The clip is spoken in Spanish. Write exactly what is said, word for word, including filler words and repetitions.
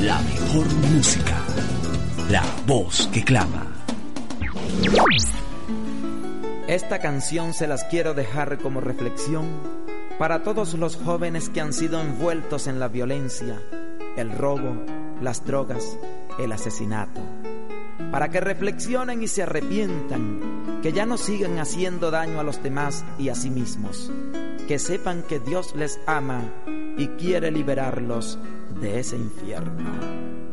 La mejor música, la voz que clama. Esta canción se las quiero dejar como reflexión para todos los jóvenes que han sido envueltos en la violencia, el robo, las drogas, el asesinato. Para que reflexionen y se arrepientan, que ya no sigan haciendo daño a los demás y a sí mismos. Que sepan que Dios les ama y quiere liberarlos de ese infierno.